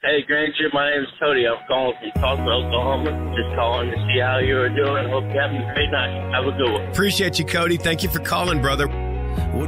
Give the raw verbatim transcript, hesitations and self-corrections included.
Hey, Granger, my name is Cody. I'm calling from Tulsa, Oklahoma. Just calling to see how you are doing. Hope you're having a great night. Have a good one. Appreciate you, Cody. Thank you for calling, brother.